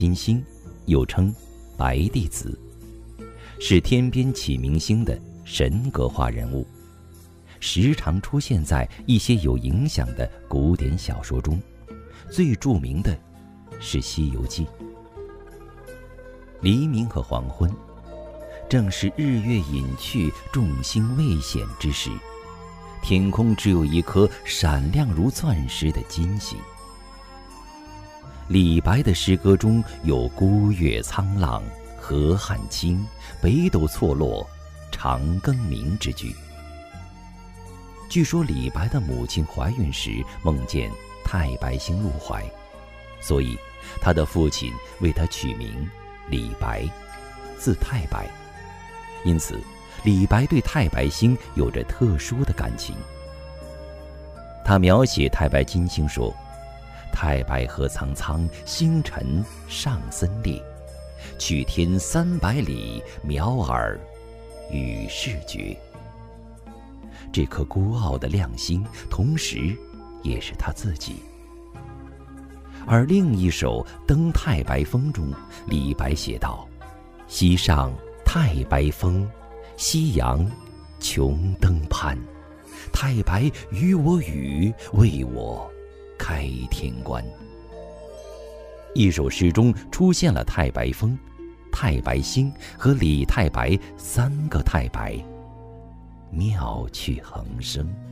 金星又称白帝子，是天边启明星的神格化人物，时常出现在一些有影响的古典小说中，最著名的是《西游记》。黎明和黄昏，正是日月隐去、众星未显之时，天空只有一颗闪亮如钻石的金星。李白的诗歌中有孤月苍朗、河汉清、北斗错落、长庚明之句。据说李白的母亲怀孕时梦见太白星入怀，所以他的父亲为他取名李白，字太白。因此李白对太白星有着特殊的感情。他描写太白金星说：太白河苍苍，星辰上森列，去天300里，渺尔与世绝。这颗孤傲的亮星，同时也是他自己。而另一首《登太白峰》中，李白写道：西上太白峰，夕阳穷登攀。太白与我语，为我开天关。一首诗中出现了太白峰、太白星和李太白3个太白，妙趣横生。